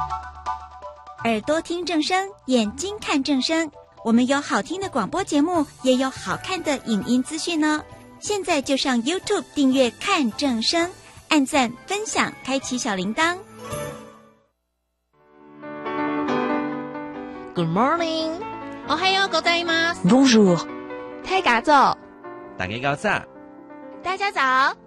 耳朵听正声，眼睛看正声。我们有好听的广播节目，也有好看的影音资讯呢。现在就上 YouTube 订阅看正声，按赞分享，开启小铃铛。 Good morning， おはようございます。 Bonjour， 太嘎走， 大家早。 大家早。